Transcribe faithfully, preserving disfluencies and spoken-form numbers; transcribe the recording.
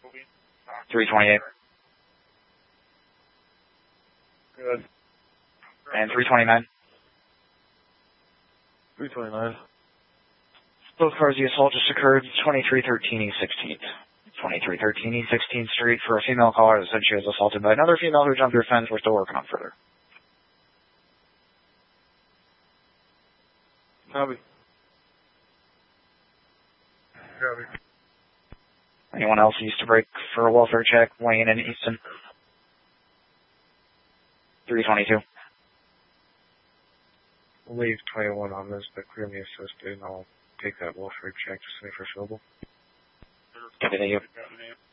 three twenty-eight. Good. And three twenty-nine. three twenty-nine. Both cars, the assault just occurred twenty-three thirteen East sixteenth. twenty-three thirteen East sixteenth Street for a female caller that said she was assaulted by another female who jumped her fence. We're still working on further. Copy. Copy. Anyone else used to break for a welfare check? Wayne and Easton. three twenty-two. We'll leave twenty-one on this, but clear me assisted, and I'll take that welfare check to see for Sobel. Copy, thank you.